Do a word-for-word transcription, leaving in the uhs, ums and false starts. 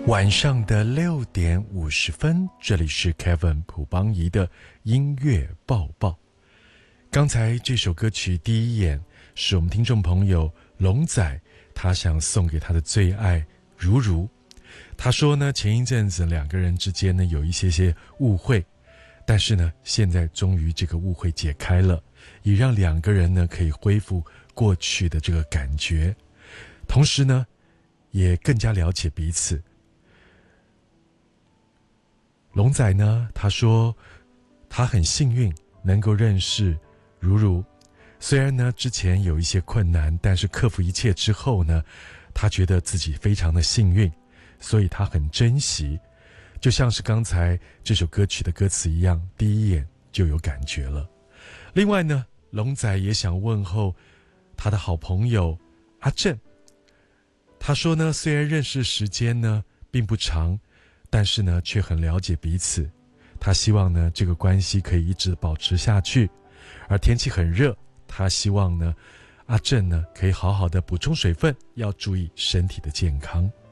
晚上的六点五十分，这里是 Kevin 朴邦仪的音乐报报。刚才这首歌曲第一眼是我们听众朋友龙仔，他想送给他的最爱如如。他说呢，前一阵子两个人之间呢有一些些误会，但是呢现在终于这个误会解开了，也让两个人呢可以恢复过去的这个感觉，同时呢也更加了解彼此。龙仔呢，他说他很幸运能够认识如如，虽然呢之前有一些困难，但是克服一切之后呢，他觉得自己非常的幸运，所以他很珍惜，就像是刚才这首歌曲的歌词一样，第一眼就有感觉了。另外呢，龙仔也想问候他的好朋友阿正，他说呢，虽然认识时间呢并不长，但是呢却很了解彼此，他希望呢这个关系可以一直保持下去。而天气很热，他希望呢阿正呢可以好好的补充水分，要注意身体的健康。